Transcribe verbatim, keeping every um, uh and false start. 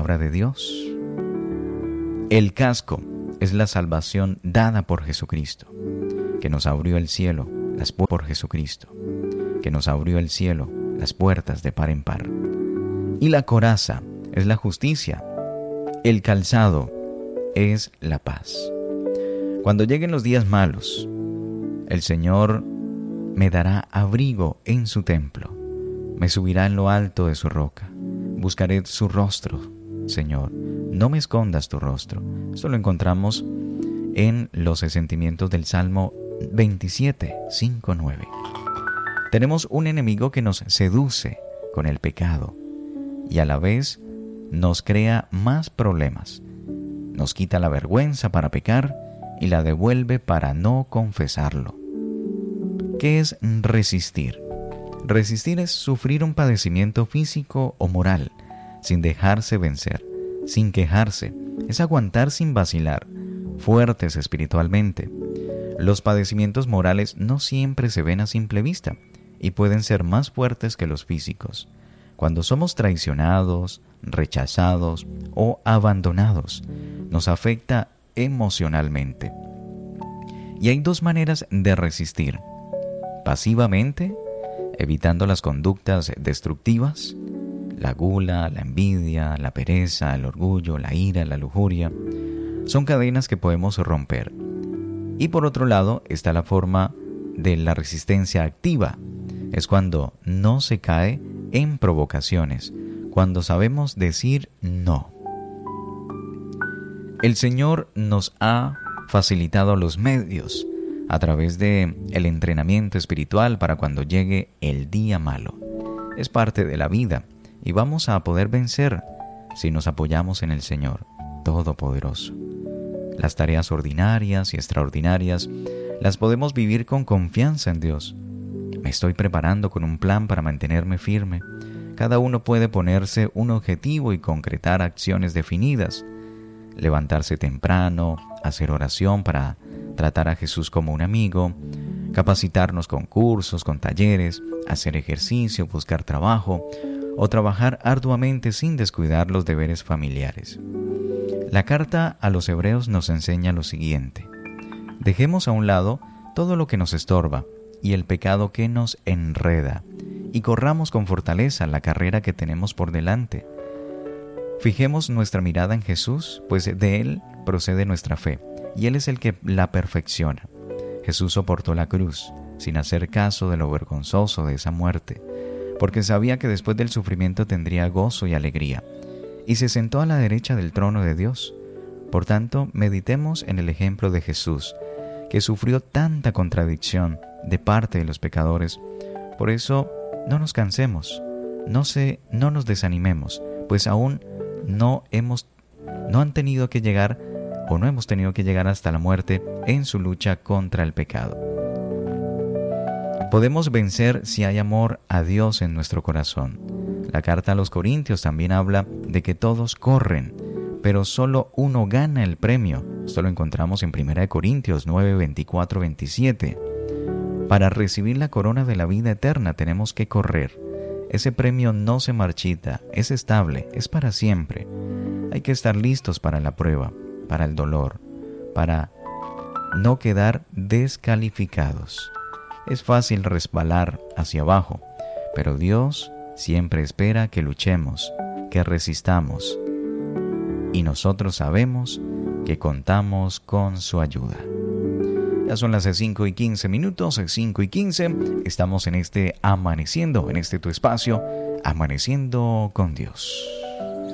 palabra de Dios. El casco es la salvación dada por Jesucristo, que nos abrió el cielo, las puertas por Jesucristo, que nos abrió el cielo, las puertas de par en par. Y la coraza es la justicia. El calzado es la paz. Cuando lleguen los días malos, el Señor me dará abrigo en su templo. Me subirá en lo alto de su roca. Buscaré su rostro, Señor. No me escondas tu rostro. Esto lo encontramos en los sentimientos del Salmo veintisiete, cinco, nueve. Tenemos un enemigo que nos seduce con el pecado y a la vez nos crea más problemas. Nos quita la vergüenza para pecar y la devuelve para no confesarlo. ¿Qué es resistir? Resistir es sufrir un padecimiento físico o moral sin dejarse vencer, sin quejarse. Es aguantar sin vacilar, fuertes espiritualmente. Los padecimientos morales no siempre se ven a simple vista y pueden ser más fuertes que los físicos. Cuando somos traicionados, rechazados o abandonados, nos afecta emocionalmente. Y hay dos maneras de resistir: pasivamente, evitando las conductas destructivas, la gula, la envidia, la pereza, el orgullo, la ira, la lujuria, son cadenas que podemos romper. Y por otro lado está la forma de la resistencia activa. Es cuando no se cae en provocaciones, cuando sabemos decir no. El Señor nos ha facilitado los medios a través de el entrenamiento espiritual para cuando llegue el día malo. Es parte de la vida y vamos a poder vencer si nos apoyamos en el Señor Todopoderoso. Las tareas ordinarias y extraordinarias las podemos vivir con confianza en Dios. Me estoy preparando con un plan para mantenerme firme. Cada uno puede ponerse un objetivo y concretar acciones definidas. Levantarse temprano, hacer oración para tratar a Jesús como un amigo, capacitarnos con cursos, con talleres, hacer ejercicio, buscar trabajo o trabajar arduamente sin descuidar los deberes familiares. La carta a los Hebreos nos enseña lo siguiente: dejemos a un lado todo lo que nos estorba y el pecado que nos enreda, y corramos con fortaleza la carrera que tenemos por delante. Fijemos nuestra mirada en Jesús, pues de Él procede nuestra fe, y Él es el que la perfecciona. Jesús soportó la cruz, sin hacer caso de lo vergonzoso de esa muerte, porque sabía que después del sufrimiento tendría gozo y alegría, y se sentó a la derecha del trono de Dios. Por tanto, meditemos en el ejemplo de Jesús, que sufrió tanta contradicción de parte de los pecadores. Por eso, no nos cansemos, no, se, no nos desanimemos, pues aún no, hemos, no han tenido que llegar o no hemos tenido que llegar hasta la muerte en su lucha contra el pecado. Podemos vencer si hay amor a Dios en nuestro corazón. La carta a los Corintios también habla de que todos corren, pero solo uno gana el premio. Esto lo encontramos en primera de Corintios nueve, veinticuatro, veintisiete. Para recibir la corona de la vida eterna tenemos que correr. Ese premio no se marchita, es estable, es para siempre. Hay que estar listos para la prueba, para el dolor, para no quedar descalificados. Es fácil resbalar hacia abajo, pero Dios siempre espera que luchemos, que resistamos, y nosotros sabemos que contamos con su ayuda. Ya son las cinco y quince minutos, cinco y quince. Estamos en este Amaneciendo, en este tu espacio, Amaneciendo con Dios.